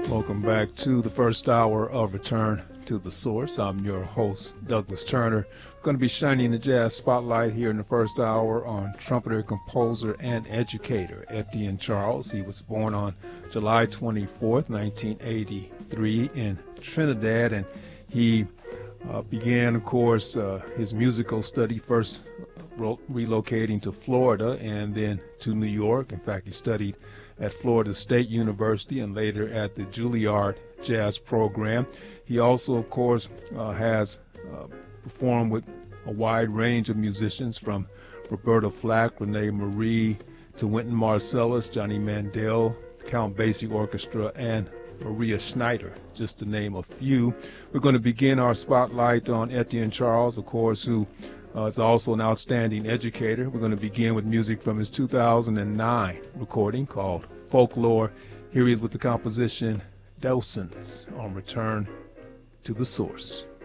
Welcome back to the first hour of Return to the Source. I'm your host, Douglas Turner. I'm going to be shining the jazz spotlight here in the first hour on trumpeter, composer, and educator Etienne Charles. He was born on July 24th, 1983 in Trinidad, and he began, of course, his musical study first relocating to Florida and then to New York. In fact, he studied at Florida State University and later at the Juilliard Jazz Program. He also, of course, has performed with a wide range of musicians from Roberta Flack, Rene Marie, to Wynton Marsalis, Johnny Mandel, Count Basie Orchestra, and Maria Schneider, just to name a few. We're going to begin our spotlight on Etienne Charles, of course, who is also an outstanding educator. We're going to begin with music from his 2009 recording called Folklore. Here he is with the composition Dozens on Return to the Source.